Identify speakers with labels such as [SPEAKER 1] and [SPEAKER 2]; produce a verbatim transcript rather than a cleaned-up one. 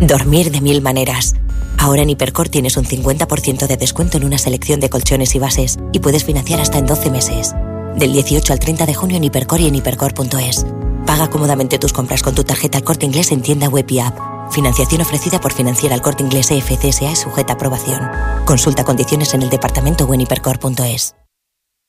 [SPEAKER 1] Dormir de mil maneras. Ahora en Hipercor tienes un cincuenta por ciento de descuento en una selección de colchones y bases y puedes financiar hasta en doce meses. Del dieciocho al treinta de junio en Hipercor y en hipercor punto es. Paga cómodamente tus compras con tu tarjeta El Corte Inglés en tienda web y app. Financiación ofrecida por Financiera El Corte Inglés E F C S A y sujeta a aprobación. Consulta condiciones en el departamento o en hipercor punto es.